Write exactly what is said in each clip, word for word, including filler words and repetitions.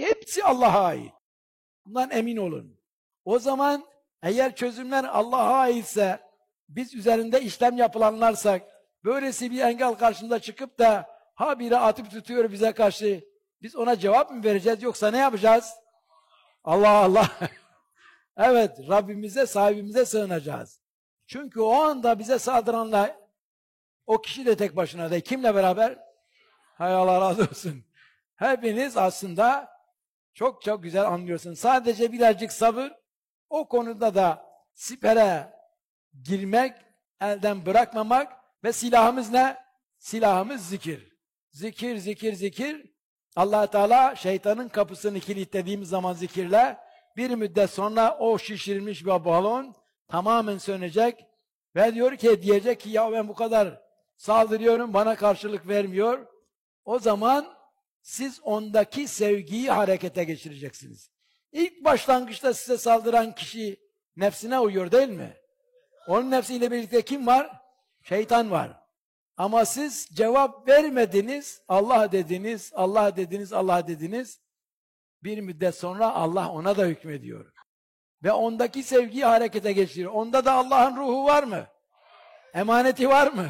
hepsi Allah'a ait. Bundan emin olun. O zaman eğer çözümler Allah'a aitse, biz üzerinde işlem yapılanlarsak, böylesi bir engel karşımıza çıkıp da ha biri atıp tutuyor bize karşı, biz ona cevap mı vereceğiz yoksa ne yapacağız? Allah Allah! Evet, Rabbimize, sahibimize sığınacağız. Çünkü o anda bize saldıranla o kişi de tek başına değil. Kimle beraber? Hay Allah razı olsun. Hepiniz aslında çok çok güzel anlıyorsunuz. Sadece birazcık sabır, o konuda da sipere girmek, elden bırakmamak ve silahımız ne? Silahımız zikir. Zikir, zikir, zikir. Allah Teala şeytanın kapısını kilitlediğimiz zaman zikirle bir müddet sonra o şişirilmiş bir balon tamamen sönecek ve diyor ki, diyecek ki ya ben bu kadar saldırıyorum, bana karşılık vermiyor. O zaman siz ondaki sevgiyi harekete geçireceksiniz. İlk başlangıçta size saldıran kişi nefsine uyuyor değil mi? Onun nefsiyle birlikte kim var? Şeytan var. Ama siz cevap vermediniz, Allah dediniz, Allah dediniz, Allah dediniz. Bir müddet sonra Allah ona da hükmediyor. Ve ondaki sevgiyi harekete geçiriyor. Onda da Allah'ın ruhu var mı? Emaneti var mı?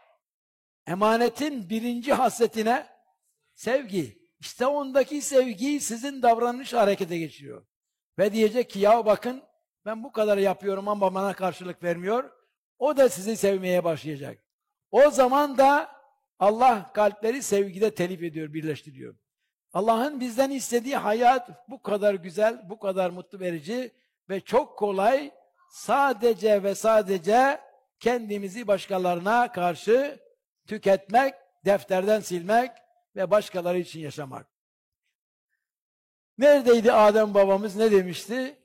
Emanetin birinci hasletine sevgi. İşte ondaki sevgiyi sizin davranış harekete geçiriyor. Ve diyecek ki ya bakın ben bu kadar yapıyorum ama bana karşılık vermiyor. O da sizi sevmeye başlayacak. O zaman da Allah kalpleri sevgide telif ediyor, birleştiriyor. Allah'ın bizden istediği hayat bu kadar güzel, bu kadar mutlu verici ve çok kolay. Sadece ve sadece kendimizi başkalarına karşı tüketmek, defterden silmek ve başkaları için yaşamak. Neredeydi Adem babamız, ne demişti?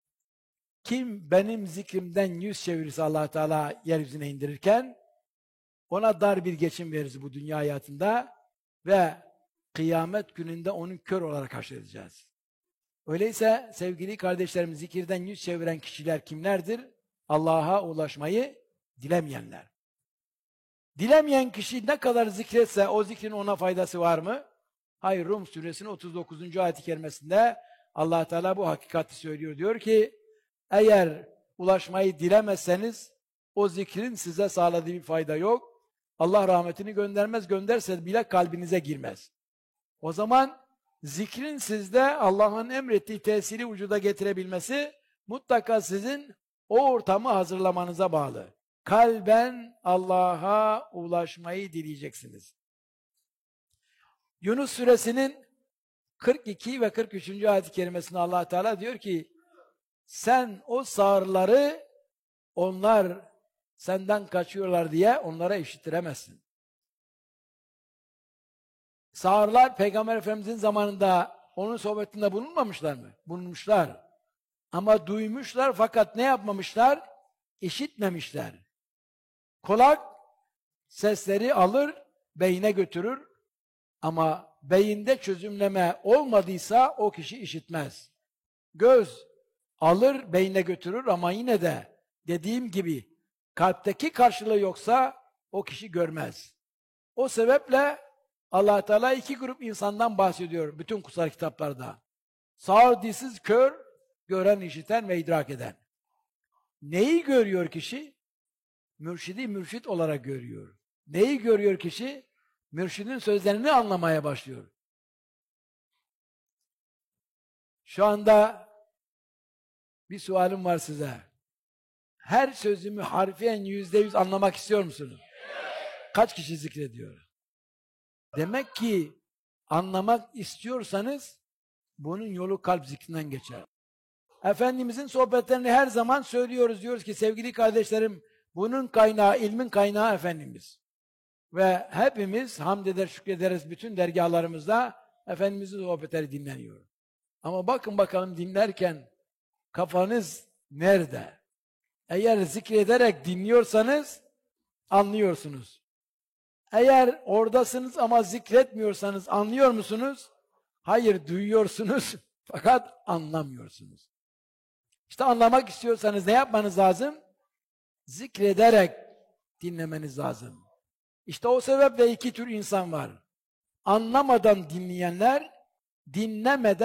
Kim benim zikrimden yüz çevirirse Allah Teala yeryüzüne indirirken, ona dar bir geçim veririz bu dünya hayatında ve kıyamet gününde onu kör olarak haşredeceğiz. Öyleyse sevgili kardeşlerim, zikirden yüz çeviren kişiler kimlerdir? Allah'a ulaşmayı dilemeyenler. Dilemeyen kişi ne kadar zikretse o zikrin ona faydası var mı? Hayır, Rum suresinin otuz dokuzuncu ayet-i kerimesinde Allah Teala bu hakikati söylüyor. Diyor ki, eğer ulaşmayı dilemezseniz o zikrin size sağladığı bir fayda yok. Allah rahmetini göndermez, gönderse bile kalbinize girmez. O zaman zikrin sizde Allah'ın emrettiği tesiri vücuda getirebilmesi mutlaka sizin o ortamı hazırlamanıza bağlı. Kalben Allah'a ulaşmayı dileyeceksiniz. Yunus suresinin kırk iki ve kırk üçüncü ayet-i kerimesinde Allah Teala diyor ki, sen o sağırları onlar senden kaçıyorlar diye onlara işittiremezsin. Sağırlar Peygamber Efendimizin zamanında onun sohbetinde bulunmamışlar mı? Bulunmuşlar. Ama duymuşlar fakat ne yapmamışlar? İşitmemişler. Kulak sesleri alır, beyine götürür. Ama beyinde çözümleme olmadıysa o kişi işitmez. Göz alır, beyne götürür ama yine de dediğim gibi kalpteki karşılığı yoksa o kişi görmez. O sebeple Allah Teala iki grup insandan bahsediyor bütün kutsal kitaplarda. Sağır, dilsiz, kör, gören, işiten ve idrak eden. Neyi görüyor kişi? Mürşidi mürşit olarak görüyor. Neyi görüyor kişi? Mürşidin sözlerini anlamaya başlıyor. Şu anda bir sualim var size. Her sözümü harfiyen yüzde yüz anlamak istiyor musunuz? Kaç kişi zikrediyor? Demek ki anlamak istiyorsanız bunun yolu kalp zikrinden geçer. Efendimizin sohbetlerini her zaman söylüyoruz. Diyoruz ki sevgili kardeşlerim, bunun kaynağı, ilmin kaynağı Efendimiz. Ve hepimiz hamd eder, şükrederiz bütün dergahlarımızda Efendimizin sohbetleri dinleniyor. Ama bakın bakalım dinlerken kafanız nerede? Eğer zikrederek dinliyorsanız anlıyorsunuz. Eğer oradasınız ama zikretmiyorsanız anlıyor musunuz? Hayır, duyuyorsunuz fakat anlamıyorsunuz. İşte anlamak istiyorsanız ne yapmanız lazım? Zikrederek dinlemeniz lazım. İşte o sebeple iki tür insan var. Anlamadan dinleyenler, dinlemeden